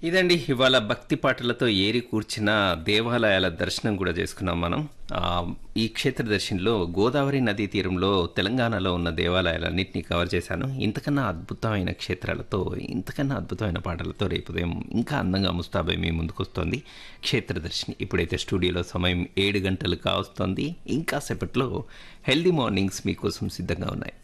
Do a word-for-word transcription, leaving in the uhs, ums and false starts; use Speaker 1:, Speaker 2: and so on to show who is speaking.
Speaker 1: ఇదండి ఇవాళ భక్తి పాటలతో ఏరి కూర్చిన దేవాలయాల దర్శనం కూడా చేసుకున్నాం మనం. ఆ, ఈ క్షేత్ర దర్శనంలో గోదావరి నదీ తీరంలో తెలంగాణలో ఉన్న దేవాలయాలన్నింటినీ కవర్ చేశాను. ఇంతకన్నా అద్భుతమైన క్షేత్రాలతో, ఇంతకన్నా అద్భుతమైన పాటలతో రేపు ఉదయం ఇంకా అందంగా ముస్తాబై మీ ముందుకు వస్తోంది క్షేత్ర దర్శిని. ఇప్పుడైతే స్టూడియోలో సమయం ఏడు గంటలు కావస్తోంది. ఇంకా సేపట్లో హెల్దీ మార్నింగ్స్ మీకోసం సిద్ధంగా ఉన్నాయి.